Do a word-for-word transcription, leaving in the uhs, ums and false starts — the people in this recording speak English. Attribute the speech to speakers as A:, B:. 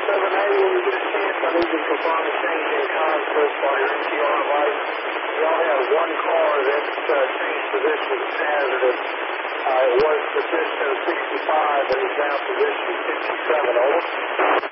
A: seven A, when we get a chance, I need to confirm a change in concepts by your N P R light. Y'all had one car that uh, changed positions hazardous. Uh, it was position sixty-five, and it's now position fifty-seven. Over.